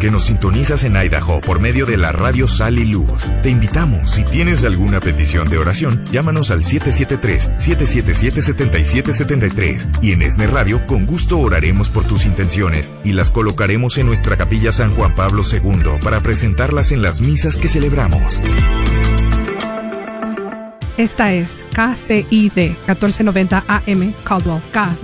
que nos sintonizas en Idaho por medio de la radio Sal y Luz. Te invitamos, si tienes alguna petición de oración, llámanos al 773-777-7773. Y en ESNE Radio, con gusto oraremos por tus intenciones y las colocaremos en nuestra capilla San Juan Pablo II para presentarlas en las misas que celebramos. Esta es KCID 1490 AM Caldwell,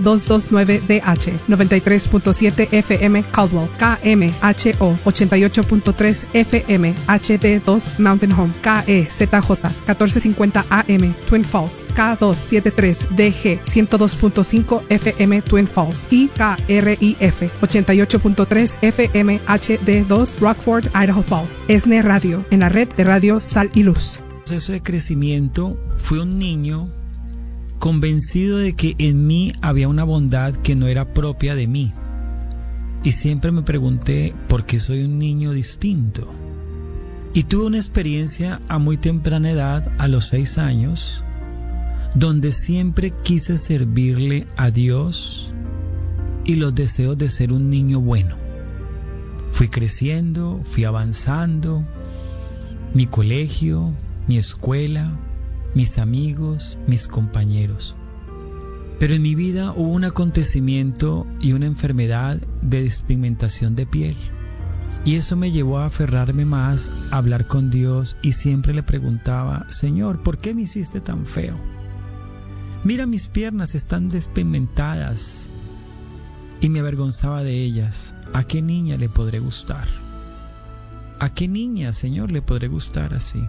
K229DH 93.7 FM Caldwell, KMHO 88.3 FM HD2 Mountain Home, KEZJ 1450 AM Twin Falls, K273DG 102.5 FM Twin Falls y KRIF 88.3 FM HD2 Rockford, Idaho Falls. ESNE Radio, en la red de Radio Sal y Luz. Proceso de crecimiento, fui un niño convencido de que en mí había una bondad que no era propia de mí. Y siempre me pregunté por qué soy un niño distinto. Y tuve una experiencia a muy temprana edad, a los 6 años, donde siempre quise servirle a Dios y los deseos de ser un niño bueno. Fui creciendo, fui avanzando, mi colegio, mi escuela, mis amigos, mis compañeros. Pero en mi vida hubo un acontecimiento y una enfermedad de despigmentación de piel. Y eso me llevó a aferrarme más, a hablar con Dios, y siempre le preguntaba: Señor, ¿por qué me hiciste tan feo? Mira, mis piernas están despigmentadas. Y me avergonzaba de ellas. ¿A qué niña le podré gustar? ¿A qué niña, Señor, le podré gustar así?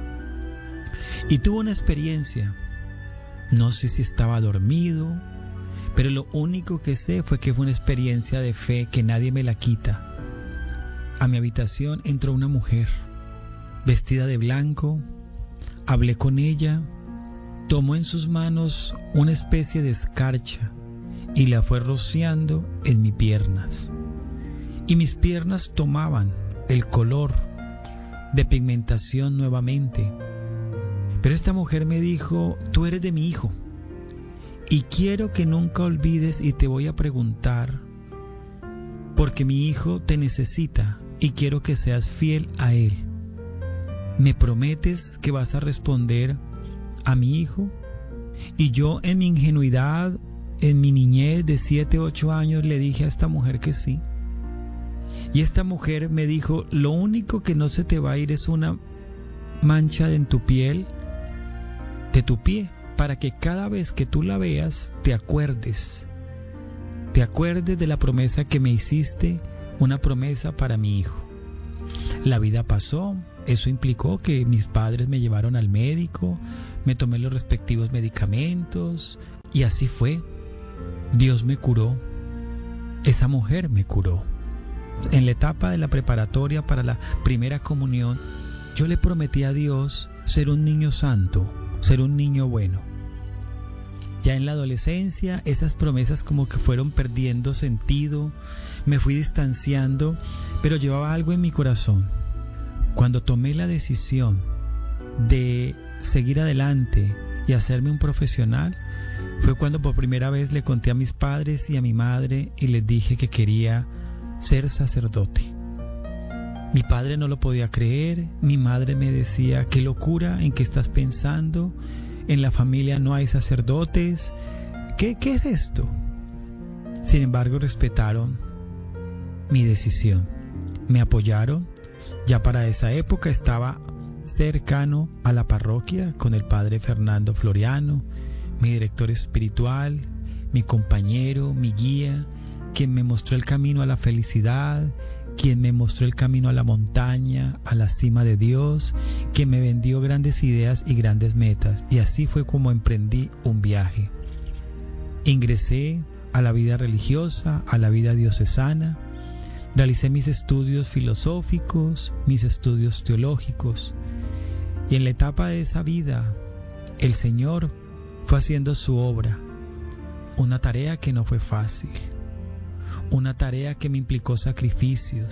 Y tuve una experiencia, no sé si estaba dormido, pero lo único que sé fue que fue una experiencia de fe que nadie me la quita. A mi habitación entró una mujer, vestida de blanco, hablé con ella, tomó en sus manos una especie de escarcha y la fue rociando en mis piernas. Y mis piernas tomaban el color de pigmentación nuevamente. Pero esta mujer me dijo: tú eres de mi hijo y quiero que nunca olvides, y te voy a preguntar porque mi hijo te necesita y quiero que seas fiel a él. ¿Me prometes que vas a responder a mi hijo? Y yo, en mi ingenuidad, en mi niñez de 7, 8 años, le dije a esta mujer que sí. Y esta mujer me dijo: lo único que no se te va a ir es una mancha en tu piel, de tu pie, para que cada vez que tú la veas te acuerdes de la promesa que me hiciste, una promesa para mi hijo. La vida pasó, eso implicó que mis padres me llevaron al médico, me tomé los respectivos medicamentos y así fue. Dios me curó, esa mujer me curó. En la etapa de la preparatoria para la primera comunión, yo le prometí a Dios ser un niño santo, ser un niño bueno. Ya en la adolescencia, esas promesas como que fueron perdiendo sentido, me fui distanciando, pero llevaba algo en mi corazón. Cuando tomé la decisión de seguir adelante y hacerme un profesional, fue cuando por primera vez le conté a mis padres y a mi madre y les dije que quería ser sacerdote. Mi padre no lo podía creer, mi madre me decía: qué locura, ¿en qué estás pensando? En la familia no hay sacerdotes, ¿qué es esto? Sin embargo, respetaron mi decisión, me apoyaron. Ya para esa época estaba cercano a la parroquia con el padre Fernando Floriano, mi director espiritual, mi compañero, mi guía, quien me mostró el camino a la felicidad, quien me mostró el camino a la montaña, a la cima de Dios, quien me vendió grandes ideas y grandes metas. Y así fue como emprendí un viaje. Ingresé a la vida religiosa, a la vida diocesana, realicé mis estudios filosóficos, mis estudios teológicos. Y en la etapa de esa vida, el Señor fue haciendo su obra, una tarea que no fue fácil. Una tarea que me implicó sacrificios,